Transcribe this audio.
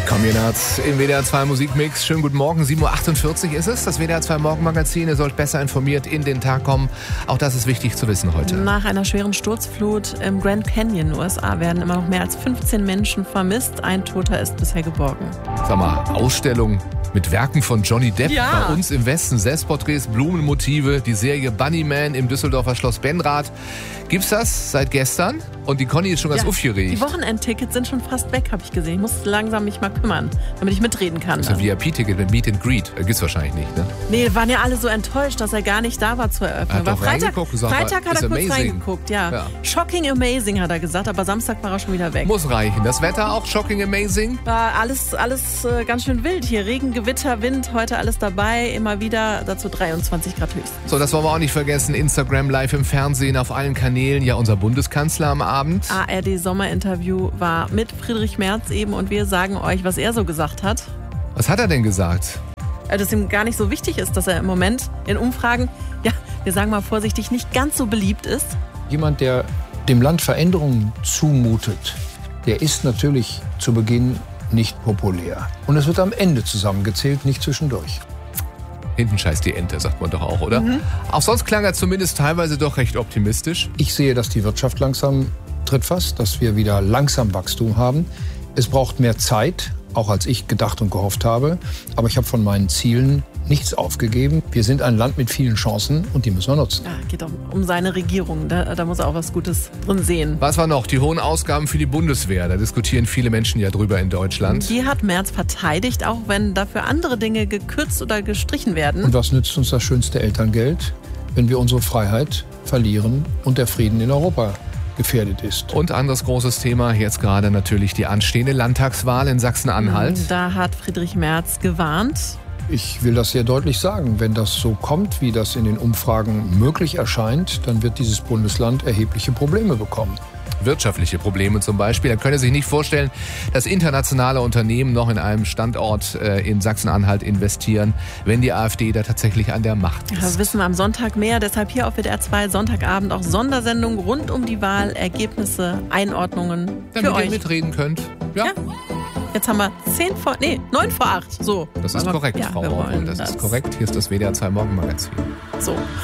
Kombinat im WDR 2 Musikmix. Schönen guten Morgen, 7.48 Uhr ist es. Das WDR 2 Morgenmagazin. Ihr sollt besser informiert in den Tag kommen. Auch das ist wichtig zu wissen heute. Nach einer schweren Sturzflut im Grand Canyon, USA, werden immer noch mehr als 15 Menschen vermisst. Ein Toter ist bisher geborgen. Sag mal, Ausstellung mit Werken von Johnny Depp Ja. bei uns im Westen. Selbstporträts, Blumenmotive, die Serie Bunnyman im Düsseldorfer Schloss Benrath. Gibt's das seit gestern? Und die Conny ist schon ganz aufgeregt. Die Wochenendtickets sind schon fast weg, habe ich gesehen. Ich muss langsam mich mal kümmern, damit ich mitreden kann. Das ist ein VIP-Ticket mit Meet and Greet. Gibt's wahrscheinlich nicht, ne? Nee, waren ja alle so enttäuscht, dass er gar nicht da war zur Eröffnung. Hat doch reingeguckt, gesagt, Freitag hat ist er kurz amazing. reingeguckt, ja. Ja. Shocking amazing, hat er gesagt, aber Samstag war er schon wieder weg. Muss reichen. Das Wetter auch shocking amazing. War alles ganz schön wild hier. Regen, Gewitter, Wind, heute alles dabei. Immer wieder dazu 23 Grad höchstens. So, das wollen wir auch nicht vergessen. Instagram, live im Fernsehen, auf allen Kanälen. Ja, unser Bundeskanzler am Abend. ARD-Sommerinterview war mit Friedrich Merz eben und wir sagen euch, was er so gesagt hat. Was hat er denn gesagt? Dass es ihm gar nicht so wichtig ist, dass er im Moment in Umfragen, ja, wir sagen mal vorsichtig, nicht ganz so beliebt ist. Jemand, der dem Land Veränderungen zumutet, der ist natürlich zu Beginn nicht populär. Und es wird am Ende zusammengezählt, nicht zwischendurch. Hinten scheißt die Ente, sagt man doch auch, oder? Auch sonst klang er zumindest teilweise doch recht optimistisch. Ich sehe, dass die Wirtschaft langsam tritt fast, dass wir wieder langsam Wachstum haben. Es braucht mehr Zeit, auch als ich gedacht und gehofft habe. Aber ich habe von meinen Zielen nichts aufgegeben. Wir sind ein Land mit vielen Chancen und die müssen wir nutzen. Ja, geht auch um seine Regierung. Da muss er auch was Gutes drin sehen. Was war noch? Die hohen Ausgaben für die Bundeswehr. Da diskutieren viele Menschen ja drüber in Deutschland. Die hat Merz verteidigt, auch wenn dafür andere Dinge gekürzt oder gestrichen werden. Und was nützt uns das schönste Elterngeld, wenn wir unsere Freiheit verlieren und der Frieden in Europa gefährdet ist? Und anderes großes Thema, jetzt gerade natürlich die anstehende Landtagswahl in Sachsen-Anhalt. Da hat Friedrich Merz gewarnt. Ich will das sehr deutlich sagen. Wenn das so kommt, wie das in den Umfragen möglich erscheint, dann wird dieses Bundesland erhebliche Probleme bekommen. Wirtschaftliche Probleme zum Beispiel. Er könne sich nicht vorstellen, dass internationale Unternehmen noch in einem Standort in Sachsen-Anhalt investieren, wenn die AfD da tatsächlich an der Macht ist. Ja, wissen wir am Sonntag mehr. Deshalb hier auf WDR 2 Sonntagabend auch Sondersendung rund um die Wahl, Ergebnisse, Einordnungen Damit für ihr euch. mitreden könnt. Ja. Jetzt haben wir 9 vor 8. So. Das ist Aber, korrekt, ja, Frau wir Orban. wollen Das ist korrekt. Hier ist das WDR 2 Morgenmagazin. So.